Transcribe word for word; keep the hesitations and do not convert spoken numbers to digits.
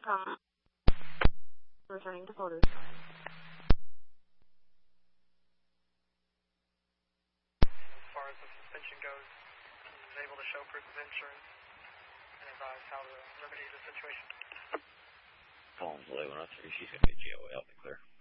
Um, returning to photos. As far as the suspension goes, is able to show proof of insurance and advise how to remedy the situation. Collins eleven oh three, she's going to be G O A, I'll be clear.